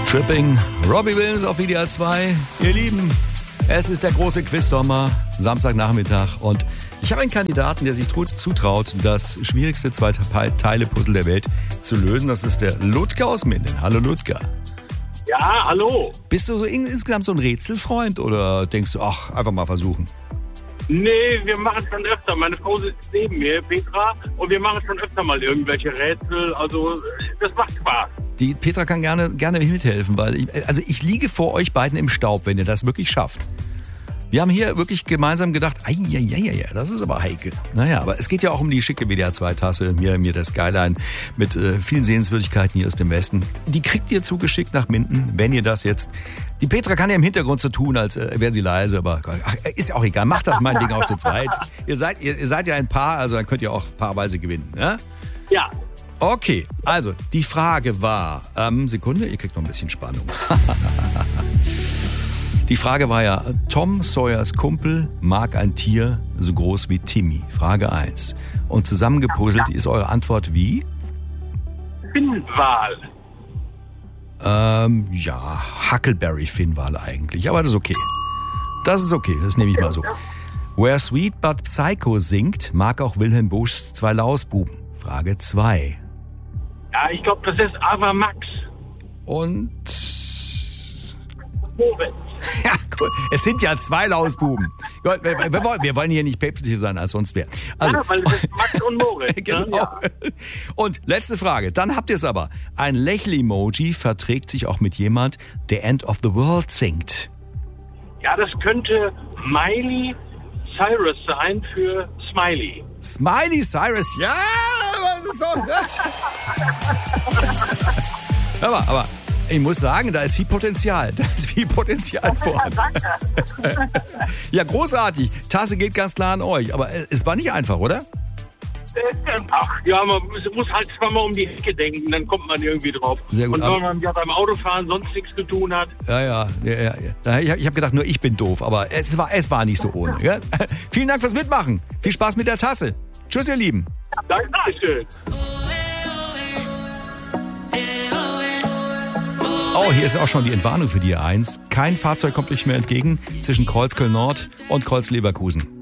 Tripping, Robbie Williams auf WDR 2. Ihr Lieben, es ist der große Quiz-Sommer, Samstagnachmittag, und ich habe einen Kandidaten, der sich zutraut, das schwierigste Zwei-Teile-Puzzle der Welt zu lösen. Das ist der Ludger aus Minden. Hallo Ludger. Ja, hallo. Bist du so insgesamt so ein Rätselfreund oder denkst du, ach, einfach mal versuchen? Nee, wir machen schon öfter. Meine Frau sitzt neben mir, Petra, und wir machen schon öfter mal irgendwelche Rätsel. Also, das macht Spaß. Die Petra kann gerne mithelfen, weil ich liege vor euch beiden im Staub, wenn ihr das wirklich schafft. Wir haben hier wirklich gemeinsam gedacht, das ist aber heikel. Naja, aber es geht ja auch um die schicke WDR 2-Tasse, mir der Skyline mit vielen Sehenswürdigkeiten hier aus dem Westen. Die kriegt ihr zugeschickt nach Minden, wenn ihr das jetzt... Die Petra kann ja im Hintergrund so tun, als wäre sie leise, aber ist ja auch egal. Macht das meinetwegen auch zu zweit. Ihr seid ja ein Paar, also dann könnt ihr auch paarweise gewinnen. Ne? Ja. Okay, also die Frage war... Sekunde, ihr kriegt noch ein bisschen Spannung. Die Frage war ja, Tom Sawyers Kumpel mag ein Tier so groß wie Timmy. Frage 1. Und zusammengepuzzelt ist eure Antwort wie? Finnwal. Ja, Huckleberry-Finnwal eigentlich. Aber das ist okay. Das ist okay, das nehme ich mal so. Where Sweet But Psycho singt, mag auch Wilhelm Buschs Zwei Lausbuben. Frage 2. Ja, ich glaube, das ist Ava Max. Und... Moritz. Ja, cool. Es sind ja zwei Lausbuben. Gott, wir wollen hier nicht päpstlicher sein als sonst wer. Also, ja, weil es ist Max und Moritz. Genau. Ne? Ja. Und letzte Frage, dann habt ihr es aber. Ein Lächel-Emoji verträgt sich auch mit jemand, der End of the World singt. Ja, das könnte Miley Cyrus sein für Smiley. Smiley Cyrus, ja, was ist so? Aber ich muss sagen, da ist viel Potenzial. Vorhanden. Ja, großartig. Tasse geht ganz klar an euch. Aber es war nicht einfach, oder? Ach, ja, man muss halt zweimal um die Ecke denken, dann kommt man irgendwie drauf. Sehr gut. Und wenn man ja beim Autofahren sonst nichts zu tun hat. Ja. Ich habe gedacht, nur ich bin doof. Aber es war nicht so ohne. Gell? Vielen Dank fürs Mitmachen. Viel Spaß mit der Tasse. Tschüss, ihr Lieben. Dankeschön. Oh, hier ist auch schon die Entwarnung für die A1. Kein Fahrzeug kommt euch mehr entgegen zwischen Kreuzköln Nord und Kreuz Leverkusen.